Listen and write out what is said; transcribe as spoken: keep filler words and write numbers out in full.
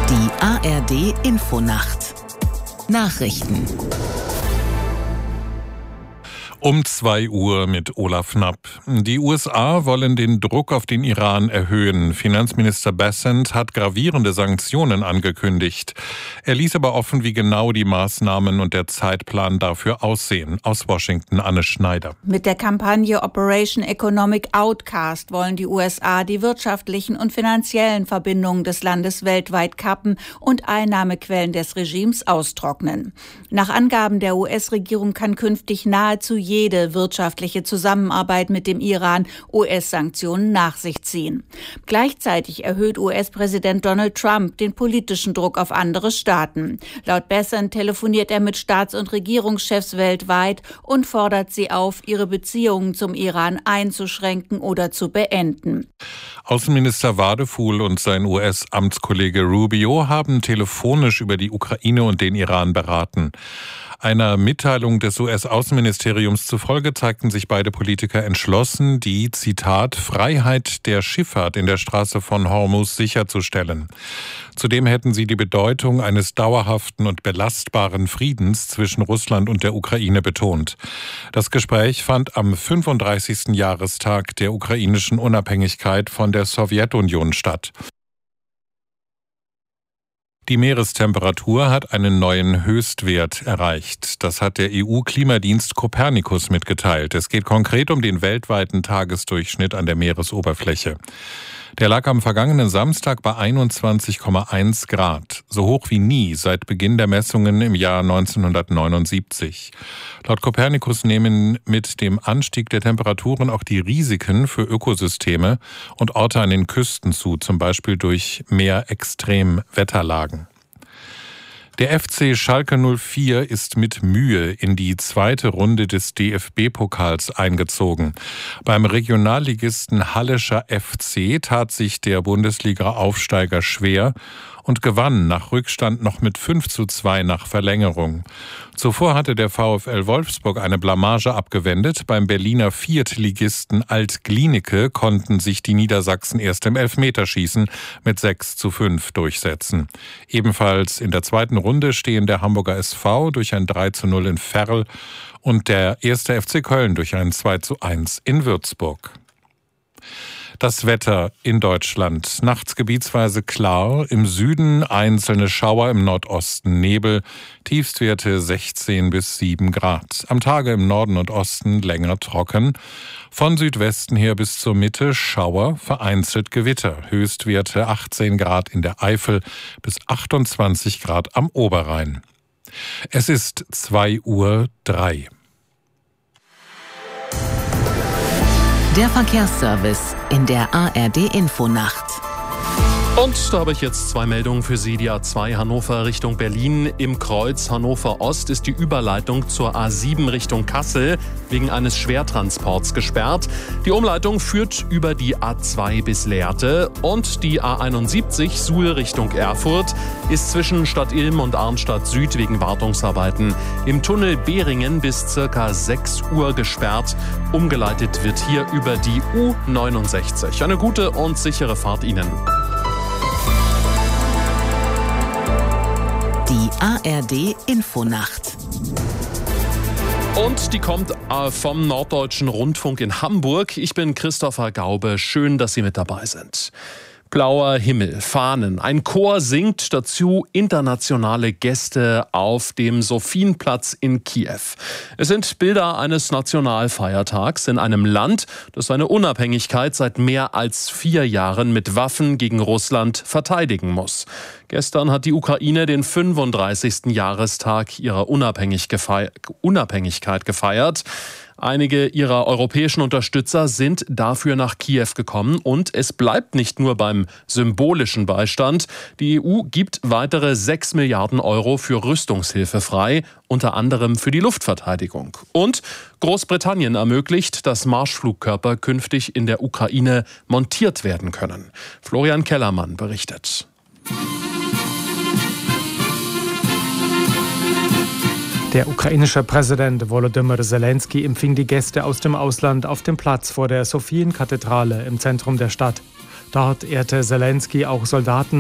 Die A R D-Infonacht. Nachrichten. Um zwei Uhr mit Olaf Knapp. Die U S A wollen den Druck auf den Iran erhöhen. Finanzminister Bessent hat gravierende Sanktionen angekündigt. Er ließ aber offen, wie genau die Maßnahmen und der Zeitplan dafür aussehen. Aus Washington, Anne Schneider. Mit der Kampagne Operation Economic Outcast wollen die U S A die wirtschaftlichen und finanziellen Verbindungen des Landes weltweit kappen und Einnahmequellen des Regimes austrocknen. Nach Angaben der U S-Regierung kann künftig nahezu jede wirtschaftliche Zusammenarbeit mit dem Iran U S-Sanktionen nach sich ziehen. Gleichzeitig erhöht U S-Präsident Donald Trump den politischen Druck auf andere Staaten. Laut Bessent telefoniert er mit Staats- und Regierungschefs weltweit und fordert sie auf, ihre Beziehungen zum Iran einzuschränken oder zu beenden. Außenminister Wadefuhl und sein U S-Amtskollege Rubio haben telefonisch über die Ukraine und den Iran beraten. Einer Mitteilung des U S-Außenministeriums zufolge zeigten sich beide Politiker entschlossen, die, Zitat, Freiheit der Schifffahrt in der Straße von Hormuz sicherzustellen. Zudem hätten sie die Bedeutung eines dauerhaften und belastbaren Friedens zwischen Russland und der Ukraine betont. Das Gespräch fand am fünfunddreißigsten Jahrestag der ukrainischen Unabhängigkeit von der Sowjetunion statt. Die Meerestemperatur hat einen neuen Höchstwert erreicht. Das hat der E U-Klimadienst Copernicus mitgeteilt. Es geht konkret um den weltweiten Tagesdurchschnitt an der Meeresoberfläche. Der lag am vergangenen Samstag bei einundzwanzig Komma eins Grad, so hoch wie nie seit Beginn der Messungen im Jahr neunzehnhundertneunundsiebzig. Laut Copernicus nehmen mit dem Anstieg der Temperaturen auch die Risiken für Ökosysteme und Orte an den Küsten zu, zum Beispiel durch mehr Extremwetterlagen. Der F C Schalke null vier ist mit Mühe in die zweite Runde des D F B-Pokals eingezogen. Beim Regionalligisten Hallischer F C tat sich der Bundesliga-Aufsteiger schwer und gewann nach Rückstand noch mit fünf zu zwei nach Verlängerung. Zuvor hatte der VfL Wolfsburg eine Blamage abgewendet. Beim Berliner Viertligisten Alt-Glienicke konnten sich die Niedersachsen erst im Elfmeterschießen mit sechs zu fünf durchsetzen. Ebenfalls in der zweiten Runde stehen der Hamburger S V durch ein drei zu null in Verl und der erste F C Köln durch ein zwei zu eins in Würzburg. Das Wetter in Deutschland. Nachts gebietsweise klar, im Süden einzelne Schauer, im Nordosten Nebel, Tiefstwerte sechzehn bis sieben Grad. Am Tage im Norden und Osten länger trocken. Von Südwesten her bis zur Mitte Schauer, vereinzelt Gewitter. Höchstwerte achtzehn Grad in der Eifel bis achtundzwanzig Grad am Oberrhein. Es ist zwei Uhr drei. Der Verkehrsservice in der A R D-Infonacht. Und da habe ich jetzt zwei Meldungen für Sie. Die A zwei Hannover Richtung Berlin. Im Kreuz Hannover Ost ist die Überleitung zur A sieben Richtung Kassel wegen eines Schwertransports gesperrt. Die Umleitung führt über die A zwei bis Lehrte. Und die A einundsiebzig Suhl Richtung Erfurt ist zwischen Stadt Ilm und Arnstadt Süd wegen Wartungsarbeiten im Tunnel Behringen bis circa sechs Uhr gesperrt. Umgeleitet wird hier über die U neunundsechzig. Eine gute und sichere Fahrt Ihnen. Die A R D-Infonacht. Und die kommt vom Norddeutschen Rundfunk in Hamburg. Ich bin Christopher Gaube. Schön, dass Sie mit dabei sind. Blauer Himmel, Fahnen, ein Chor singt, dazu internationale Gäste auf dem Sophienplatz in Kiew. Es sind Bilder eines Nationalfeiertags in einem Land, das seine Unabhängigkeit seit mehr als vier Jahren mit Waffen gegen Russland verteidigen muss. Gestern hat die Ukraine den fünfunddreißigsten Jahrestag ihrer Unabhängigkeit gefeiert. Einige ihrer europäischen Unterstützer sind dafür nach Kiew gekommen und es bleibt nicht nur beim symbolischen Beistand. Die E U gibt weitere sechs Milliarden Euro für Rüstungshilfe frei, unter anderem für die Luftverteidigung. Und Großbritannien ermöglicht, dass Marschflugkörper künftig in der Ukraine montiert werden können. Florian Kellermann berichtet. Der ukrainische Präsident Volodymyr Zelensky empfing die Gäste aus dem Ausland auf dem Platz vor der Sophien-Kathedrale im Zentrum der Stadt. Dort ehrte Zelensky auch Soldaten